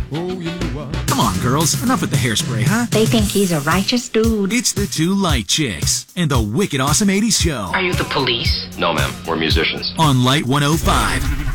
Come on, girls. Enough with the hairspray, huh? They think he's a righteous dude. It's the two light chicks and the Wicked Awesome 80s Show. Are you the police? No, ma'am. We're musicians. On Light 105.